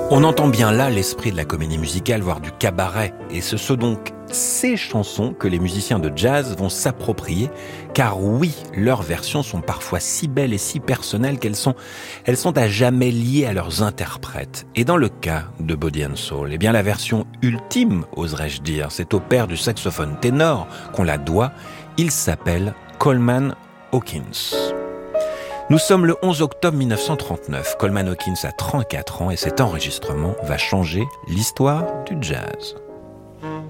On entend bien là l'esprit de la comédie musicale, voire du cabaret. Et ce sont donc ces chansons que les musiciens de jazz vont s'approprier, car oui, leurs versions sont parfois si belles et si personnelles qu'elles sont à jamais liées à leurs interprètes. Et dans le cas de Body and Soul, eh bien la version ultime, oserais-je dire, c'est au père du saxophone ténor qu'on la doit. Il s'appelle Coleman Hawkins. Nous sommes le 11 octobre 1939. Coleman Hawkins a 34 ans et cet enregistrement va changer l'histoire du jazz.